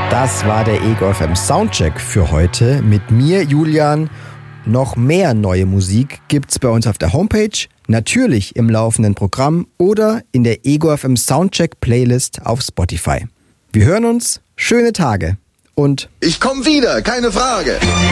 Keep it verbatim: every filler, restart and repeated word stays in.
Das war der Ego F M Soundcheck für heute mit mir, Julian. Noch mehr neue Musik gibt's bei uns auf der Homepage, natürlich im laufenden Programm oder in der Ego F M Soundcheck Playlist auf Spotify. Wir hören uns, schöne Tage und ich komm wieder, keine Frage.